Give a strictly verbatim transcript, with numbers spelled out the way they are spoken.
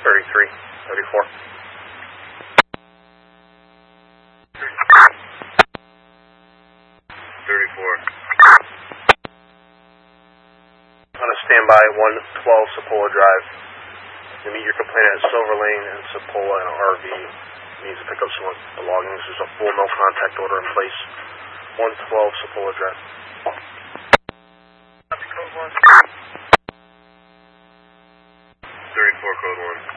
thirty-three, thirty-four. thirty-four. On a standby, one twelve Sepola Drive. You meet your complainant at Silver Lane and Sepola in an R V. Needs to pick up some belongings. There's a full no contact order in place. one twelve Sepola Drive. Code one. thirty-four, code one.